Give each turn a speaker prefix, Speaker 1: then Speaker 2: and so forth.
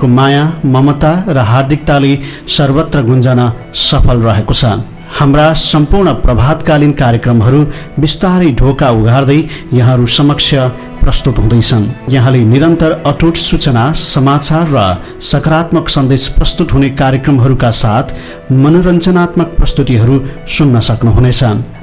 Speaker 1: को माया, ममता र हार्दिकताले सर्वत्र गुन्जन सफल रहेको छ। हाम्रा सम्पूर्ण प्रभातकालीन कार्यक्रमहरू बिस्तारै ढोका उघार्दै यहाँहरू समक्ष प्रस्तुत हुँदैछन्। यहाँले निरन्तर अटुट सूचना, समाचार र सकारात्मक सन्देश प्रस्तुत हुने कार्यक्रमहरूका साथ मनोरञ्जनात्मक प्रस्तुतिहरू सुन्न सक्नुहुनेछ।